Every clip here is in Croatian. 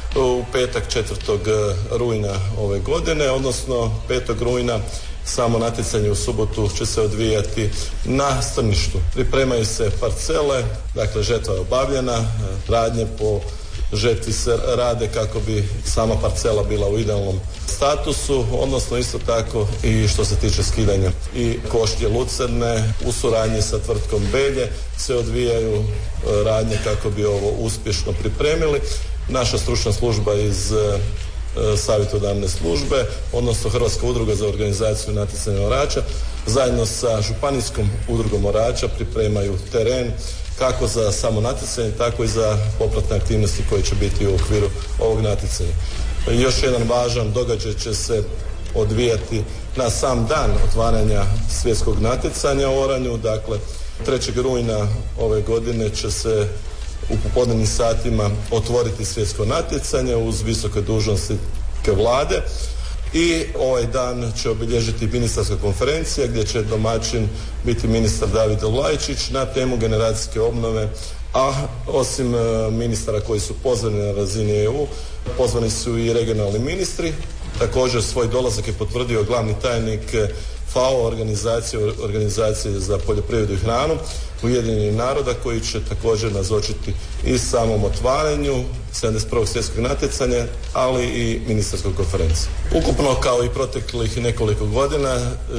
u petak 4. rujna ove godine, odnosno 5. rujna samo natjecanje u subotu će se odvijati na strništu. Pripremaju se parcele, dakle žetva je obavljena, radnje po žetvi se rade kako bi sama parcela bila u idealnom statusu, odnosno isto tako i što se tiče skidanja i košnje lucerne u suradnji sa tvrtkom Belje se odvijaju radnje kako bi ovo uspješno pripremili. Naša stručna služba iz savjetodavne službe, odnosno Hrvatska udruga za organizaciju natjecanja orača, zajedno sa Županijskom udrugom orača pripremaju teren kako za samo natjecanje, tako i za popratne aktivnosti koje će biti u okviru ovog natjecanja. Još jedan važan događaj će se odvijati na sam dan otvaranja svjetskog natjecanja u oranju, dakle 3. rujna ove godine će se u popodnevnim satima otvoriti svjetsko natjecanje uz visoke dužnosnike vlade i ovaj dan će obilježiti ministarska konferencija gdje će domaćin biti ministar David Vlajčić na temu generacijske obnove, a osim ministara koji su pozvani na razini EU, pozvani su i regionalni ministri. Također svoj dolazak je potvrdio glavni tajnik FAO, organizacije za poljoprivredu i hranu Ujedinjenih naroda, koji će također nazočiti i samom otvaranju 71. svjetskog natjecanja, ali i ministarskoj konferenciji. Ukupno, kao i proteklih nekoliko godina,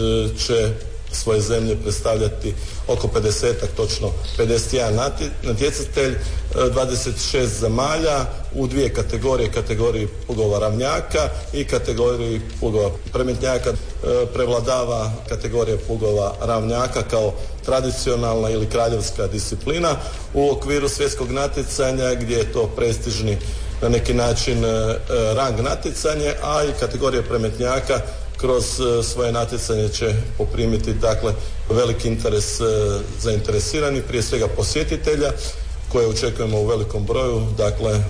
će svoje zemlje predstavljati oko 50-ak, točno 51 natjecatelj, 26 zemalja u dvije kategorije, kategoriji plugova ravnjaka i kategoriji plugova premetnjaka. Prevladava kategorija plugova ravnjaka kao tradicionalna ili kraljevska disciplina u okviru svjetskog natjecanja gdje je to prestižni na neki način rang natjecanje, a i kategorija premetnjaka kroz svoje natjecanje će poprimiti dakle veliki interes zainteresiranih, prije svega posjetitelja koje očekujemo u velikom broju. Dakle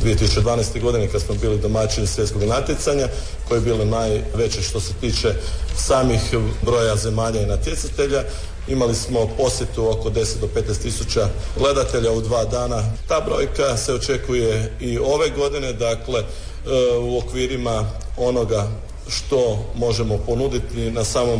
2012. godine kad smo bili domaćini svjetskog natjecanja koje je bilo najveće što se tiče samih broja zemalja i natjecatelja, imali smo posjetu oko 10 do 15 tisuća gledatelja u 2 dana. Ta brojka se očekuje i ove godine, dakle u okvirima onoga što možemo ponuditi na samom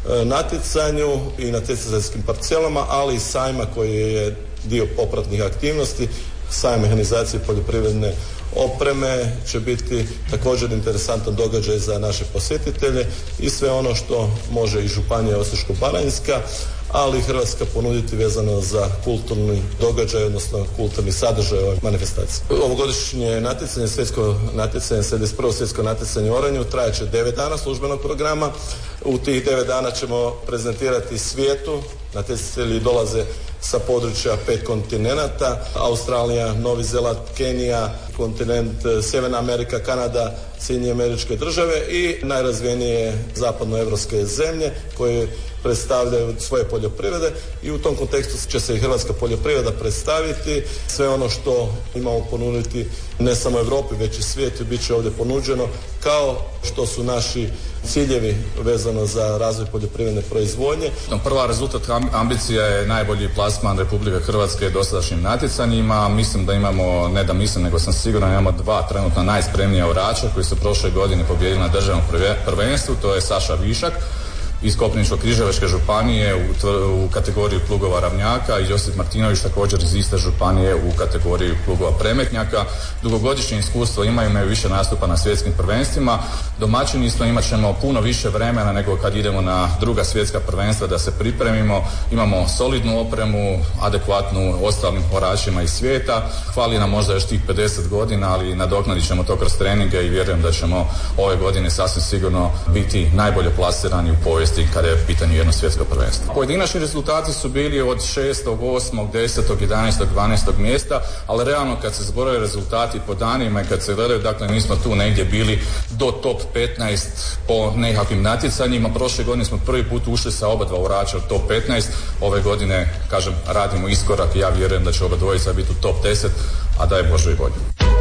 natjecanju i natjecateljskim parcelama, ali i sajma koji je dio popratnih aktivnosti. Sajam mehanizacije poljoprivredne opreme će biti također interesantan događaj za naše posjetitelje i sve ono što može i Županija Osječko-baranjska, ali i Hrvatska ponuditi vezano za kulturni događaj, odnosno kulturni sadržaj ove manifestacije. Ovogodišnje natjecanje, svjetsko natjecanje, 71. svjetsko natjecanje u oranju trajaće 9 dana službenog programa. U tih 9 dana ćemo prezentirati svijetu. Natjecatelji dolaze sa područja 5 kontinenata: Australija, Novi Zeland, Kenija, kontinent Sjeverna Amerika, Kanada, Sjedinjene Američke Države i najrazvijenije zapadnoevropske zemlje koje predstavljaju svoje poljoprivrede, i u tom kontekstu će se i hrvatska poljoprivreda predstaviti. Sve ono što imamo ponuditi ne samo Europi već i svijetu bit će ovdje ponuđeno, kao što su naši ciljevi vezano za razvoj poljoprivredne proizvodnje. Prva rezultat ambicija je najbolji plasman Republike Hrvatske dosadašnjim natjecanjima. Mislim da imamo, ne da mislim nego sam siguran, imamo 2 trenutno najspremnija orača koji su prošle godine pobijedili na državnom prvenstvu. To je Saša Višak iz Koprivničko-križevačke županije u kategoriji plugova ravnjaka i Josip Martinović također iz iste županije u kategoriji plugova premetnjaka. Dugogodišnje iskustvo imaju više nastupa na svjetskim prvenstvima. Domaćini smo, imat ćemo puno više vremena nego kad idemo na druga svjetska prvenstva da se pripremimo. Imamo solidnu opremu, adekvatnu ostalim oračima iz svijeta. Hvali nam možda još tih 50 godina, ali nadoknadit ćemo to kroz treninge i vjerujem da ćemo ove godine sasvim sigurno biti najbolje plasirani u povijesti kada je u pitanju jedno svjetsko prvenstvo. Pojedinačni rezultati su bili od 6., 8., 10., 11., 12. mjesta, ali realno kad se zbroje rezultati po danima i kad se gledaju, dakle mi smo tu negdje bili do top 15 po nekakvim natjecanjima. Prošle godine smo prvi put ušli sa oba dva orača u top 15. Ove godine, kažem, radimo iskorak i ja vjerujem da će oba dvojica biti u top 10, a daj Bože i bolje.